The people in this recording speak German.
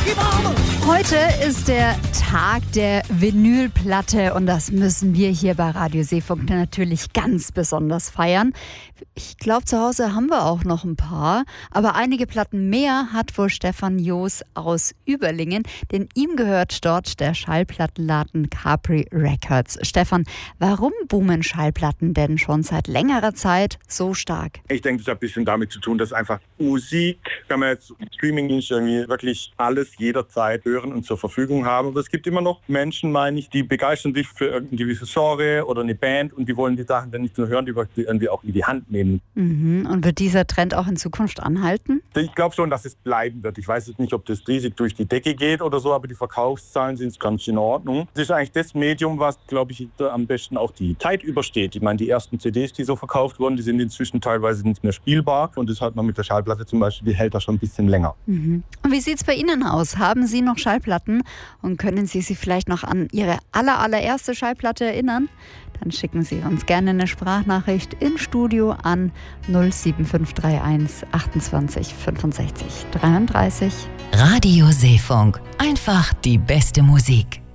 Heute ist der Tag der Vinylplatte und das müssen wir hier bei Radio Seefunk natürlich ganz besonders feiern. Ich glaube, zu Hause haben wir auch noch ein paar, aber einige Platten mehr hat wohl Stefan Joos aus Überlingen, denn ihm gehört dort der Schallplattenladen Capri Records. Stefan, warum boomen Schallplatten denn schon seit längerer Zeit so stark? Ich denke, das hat ein bisschen damit zu tun, dass einfach Musik, kann man jetzt Streaming irgendwie wirklich alles jederzeit hören und zur Verfügung haben. Aber es gibt immer noch Menschen, meine ich, die begeistern sich für irgendein gewisses Genre oder eine Band und die wollen die Sachen dann nicht nur hören, die irgendwie auch in die Hand nehmen. Und wird dieser Trend auch in Zukunft anhalten? Ich glaube schon, dass es bleiben wird. Ich weiß jetzt nicht, ob das riesig durch die Decke geht oder so, aber die Verkaufszahlen sind ganz in Ordnung. Es ist eigentlich das Medium, was, glaube ich, am besten auch die Zeit übersteht. Ich meine, die ersten CDs, die so verkauft wurden, die sind inzwischen teilweise nicht mehr spielbar. Und das hat man mit der Schallplatte zum Beispiel, die hält da schon ein bisschen länger. Und wie sieht es bei Ihnen aus? Haben Sie noch Schallplatten und können Sie sich vielleicht noch an Ihre allererste Schallplatte erinnern? Dann schicken Sie uns gerne eine Sprachnachricht ins Studio an 07531 28 65 33. Radio Seefunk. Einfach die beste Musik.